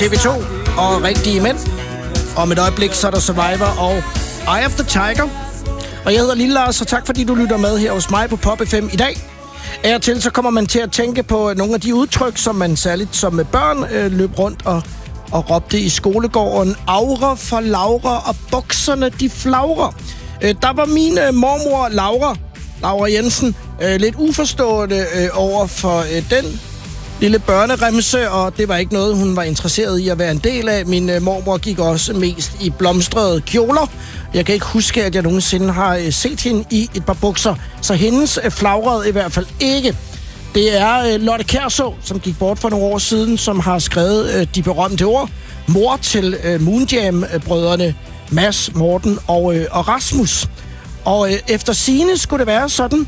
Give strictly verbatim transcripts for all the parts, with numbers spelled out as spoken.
T V to og Rigtige Mænd. Om et øjeblik, så er der Survivor og Eye of the Tiger. Og jeg hedder Lille Lars, og tak fordi du lytter med her hos mig på Pop F M i dag. Af og til så kommer man til at tænke på nogle af de udtryk, som man særligt som børn øh, løb rundt og, og råbte i skolegården. Aura for Laura, og bukserne de flagrer. Øh, der var min øh, mormor Laura, Laura Jensen, øh, lidt uforstående øh, over for øh, den lille børneremse, og det var ikke noget, hun var interesseret i at være en del af. Min øh, mormor gik også mest i blomstrede kjoler. Jeg kan ikke huske, at jeg nogensinde har øh, set hende i et par bukser, så hendes øh, flagrede i hvert fald ikke. Det er øh, Lotte Kjærså, som gik bort for nogle år siden, som har skrevet øh, de berømte ord. Mor til øh, Moonjam-brødrene Mads, Morten og, øh, og Rasmus. Og øh, efter sigende skulle det være sådan,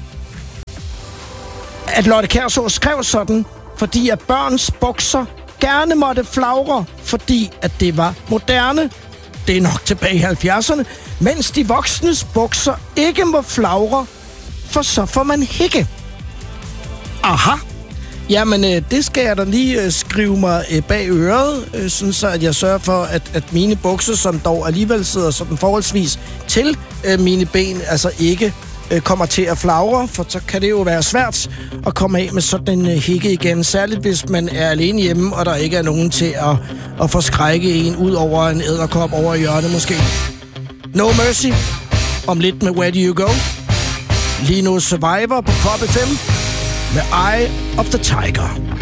at Lotte Kjærså skrev sådan, fordi at børns bukser gerne måtte flagre, fordi at det var moderne. Det er nok tilbage i halvfjerdserne, mens de voksnes bukser ikke må flagre, for så får man hikke. Aha. Jamen, øh, det skal jeg da lige øh, skrive mig øh, bag øret, øh, sådan så at jeg sørger for, at, at mine bukser, som dog alligevel sidder sådan forholdsvis til øh, mine ben, altså ikke øh, kommer til at flagre, for så kan det jo være svært at komme af med sådan en øh, hikke igen, særligt hvis man er alene hjemme, og der ikke er nogen til at, at forskrække en ud over en edderkop over hjørnet måske. No Mercy. Om lidt med Where Do You Go. Lige nu Survivor på Pop F M med Eye of the Tiger.